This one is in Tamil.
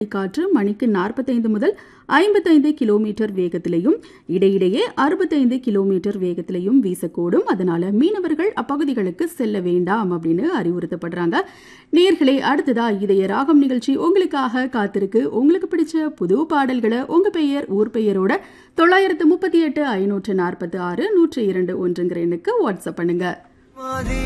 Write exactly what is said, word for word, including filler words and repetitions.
காற்று மணிக்கு நாற்பத்தைந்து முதல் ஐம்பத்தைந்து கிலோமீட்டர் வேகத்திலையும் இடையிடையே அறுபத்தைந்து கிலோமீட்டர் வேகத்திலையும் வீசக்கூடும். அதனால மீனவர்கள் அப்பகுதிகளுக்கு செல்ல வேண்டாம் அப்படின்னு அறிவுறுத்தப்படுறாங்க. நேர்களே, அடுத்ததா இதய ராகம் நிகழ்ச்சி உங்களுக்காக காத்திருக்கு. உங்களுக்கு பிடிச்ச புது பாடல்களை உங்க பெயர் ஊர் பெயரோட தொள்ளாயிரத்து முப்பத்தி எட்டு ஐநூற்று நாற்பத்தி ஆறு நூற்று இரண்டு ஒன்றுங்கிற எண்ணுக்கு வாட்ஸ்அப் பண்ணுங்க.